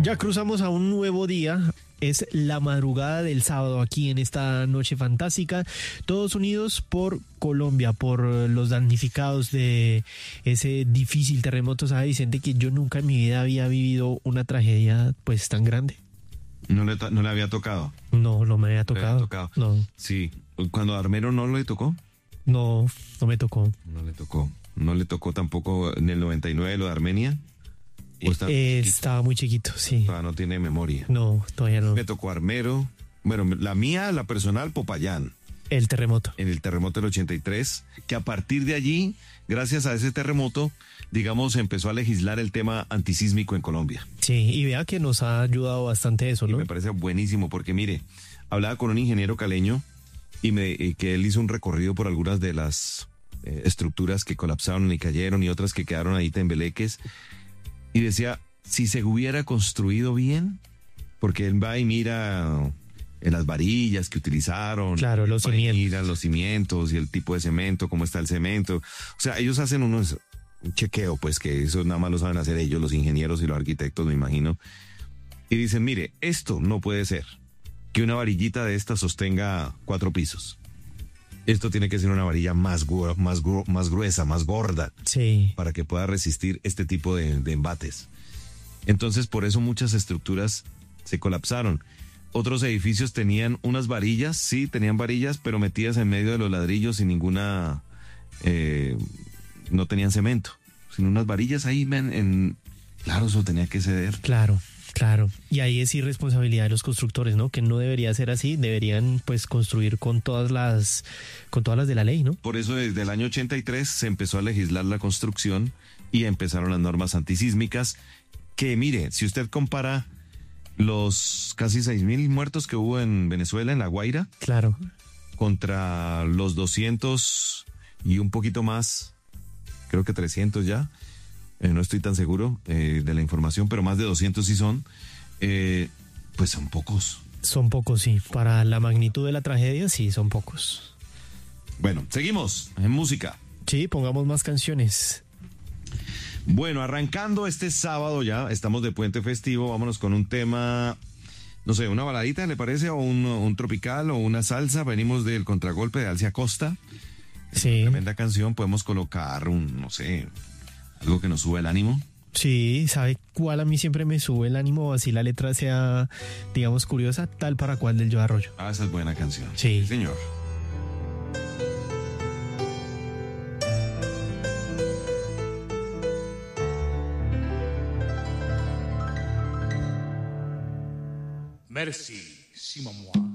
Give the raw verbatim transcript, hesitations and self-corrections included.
Ya cruzamos a un nuevo día. Es la madrugada del sábado aquí en esta noche fantástica. Todos unidos por Colombia, por los damnificados de ese difícil terremoto. ¿Sabe, Vicente, que yo nunca en mi vida había vivido una tragedia pues tan grande? ¿No le, no le había tocado? No, no me había ¿Le tocado. había tocado? No, Sí. ¿Cuando a Armero no le tocó? no, no me tocó. No le tocó. ¿No le tocó tampoco en el noventa y nueve lo de Armenia? ¿O está Eh, chiquito? estaba muy chiquito, sí. Todavía no tiene memoria. No, todavía no. Me tocó Armero. Bueno, la mía, la personal, Popayán, El terremoto. en el terremoto del ochenta y tres, que a partir de allí, gracias a ese terremoto, digamos, empezó a legislar el tema antisísmico en Colombia. Sí, y vea que nos ha ayudado bastante eso, Y ¿no? me parece buenísimo porque, mire, hablaba con un ingeniero caleño y, me, y que él hizo un recorrido por algunas de las eh, estructuras que colapsaron y cayeron y otras que quedaron ahí tembeleques. Y decía, si se hubiera construido bien, porque él va y mira en las varillas que utilizaron. Claro, los va y cimientos. Mira los cimientos y el tipo de cemento, cómo está el cemento. O sea, ellos hacen unos, un chequeo, pues que eso nada más lo saben hacer ellos, los ingenieros y los arquitectos, me imagino. Y dicen, mire, esto no puede ser que una varillita de esta sostenga cuatro pisos. Esto tiene que ser una varilla más, gu- más, gru- más gruesa, más gorda, Sí. para que pueda resistir este tipo de, de embates. Entonces, por eso muchas estructuras se colapsaron. Otros edificios tenían unas varillas, sí, tenían varillas, pero metidas en medio de los ladrillos sin ninguna... eh, no tenían cemento, sino unas varillas ahí, en, en- claro, eso tenía que ceder. Claro, claro. Y ahí es irresponsabilidad de los constructores, ¿no? Que no debería ser así. Deberían, pues, construir con todas las, con todas las de la ley, ¿no? Por eso desde el año ochenta y tres se empezó a legislar la construcción y empezaron las normas antisísmicas que, mire, si usted compara los casi seis mil muertos que hubo en Venezuela, en La Guaira, Claro. contra los doscientos y un poquito más, creo que trescientos ya, eh, no estoy tan seguro eh, de la información, pero más de doscientos sí son, eh, pues son pocos. Son pocos, sí. Para la magnitud de la tragedia, sí, son pocos. Bueno, seguimos en música. Sí, pongamos más canciones. Bueno, arrancando este sábado ya, estamos de puente festivo, vámonos con un tema, no sé, una baladita, ¿le parece? O un, un tropical o una salsa, venimos del contragolpe de Alcia Costa, Sí. tremenda canción, podemos colocar un, no sé, algo que nos sube el ánimo. Sí, ¿sabe cuál a mí siempre me sube el ánimo? Así la letra sea, digamos, curiosa, tal para cual del Yo Arroyo. Ah, esa es buena canción. Sí. Señor. Merci, Simon Moi.